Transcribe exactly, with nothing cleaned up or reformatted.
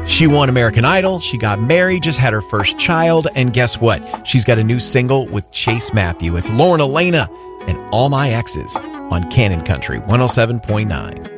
She won American Idol, she got married, just had her first child, and guess what? She's got a new single with Chase Matthew. It's Lauren Elena and All My Exes on Cannon Country one oh seven point nine.